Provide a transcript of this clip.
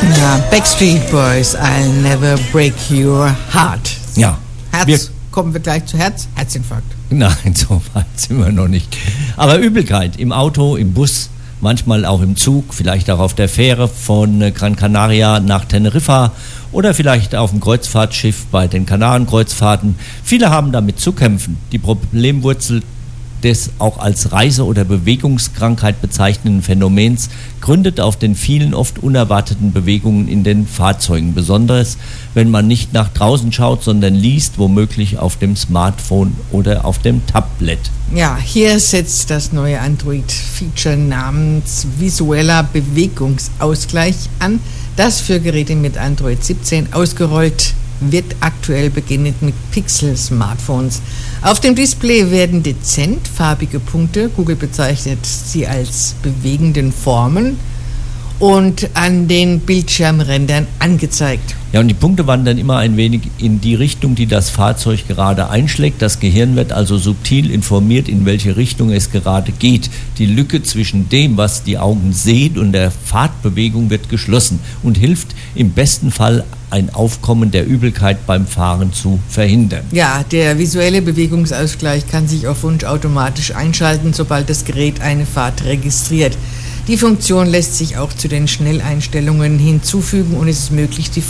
Ja, Backstreet Boys, I'll never break your heart. Ja. Kommen wir gleich zu Herzinfarkt. Nein, so weit sind wir noch nicht. Aber Übelkeit im Auto, im Bus, manchmal auch im Zug, vielleicht auch auf der Fähre von Gran Canaria nach Teneriffa oder vielleicht auf dem Kreuzfahrtschiff bei den Kanarenkreuzfahrten. Viele haben damit zu kämpfen. Die Problemwurzel des auch als Reise- oder Bewegungskrankheit bezeichneten Phänomens gründet auf den vielen oft unerwarteten Bewegungen in den Fahrzeugen, besonders wenn man nicht nach draußen schaut, sondern liest, womöglich auf dem Smartphone oder auf dem Tablet. Ja, hier setzt das neue Android-Feature namens visueller Bewegungsausgleich an, das für Geräte mit Android 17 ausgerollt wird, aktuell beginnend mit Pixel-Smartphones. Auf dem Display werden dezent farbige Punkte, Google bezeichnet sie als bewegenden Formen, und an den Bildschirmrändern angezeigt. Ja, und die Punkte wandern immer ein wenig in die Richtung, die das Fahrzeug gerade einschlägt. Das Gehirn wird also subtil informiert, in welche Richtung es gerade geht. Die Lücke zwischen dem, was die Augen sehen, und der Fahrtbewegung wird geschlossen und hilft im besten Fall, ein Aufkommen der Übelkeit beim Fahren zu verhindern. Ja, der visuelle Bewegungsausgleich kann sich auf Wunsch automatisch einschalten, sobald das Gerät eine Fahrt registriert. Die Funktion lässt sich auch zu den Schnelleinstellungen hinzufügen und es ist möglich, die